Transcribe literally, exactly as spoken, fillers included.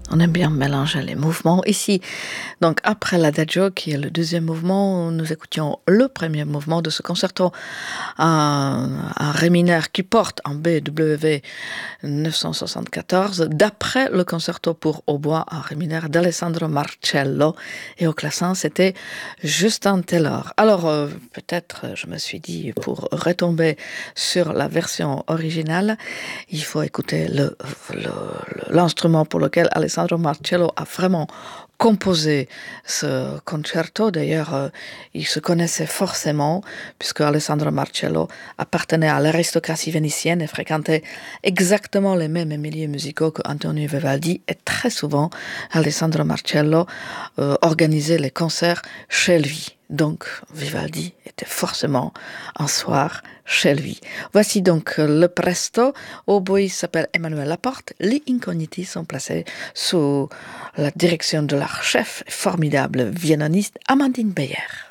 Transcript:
On aime bien mélanger les mouvements. Ici, donc après l'Adagio, qui est le deuxième mouvement, nous écoutions le premier mouvement de ce concerto, un, un ré mineur qui porte en B W neuf cent soixante-quatorze, d'après le concerto pour hautbois en ré mineur d'Alessandro Marcello. Et au clavecin, c'était Justin Taylor. Alors, euh, peut-être, je me suis dit, pour retomber sur la version originale, il faut écouter le, le, l'instrument pour lequel Alessandro Marcello a vraiment composé ce concerto. D'ailleurs, euh, il se connaissait forcément, puisque Alessandro Marcello appartenait à l'aristocratie vénitienne et fréquentait exactement les mêmes milieux musicaux que Antonio Vivaldi. Et très souvent, Alessandro Marcello euh, organisait les concerts chez lui. Donc, Vivaldi était forcément un soir chez lui. Voici donc le presto. Au bout, il s'appelle Emmanuel Laporte. Les Incogniti sont placés sous la direction de leur chef formidable violoniste Amandine Beyer.